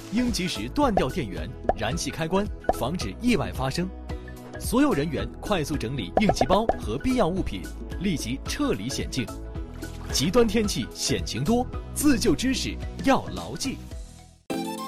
应及时断掉电源、燃气开关，防止意外发生。所有人员快速整理应急包和必要物品，立即撤离险境。极端天气险情多，自救知识要牢记。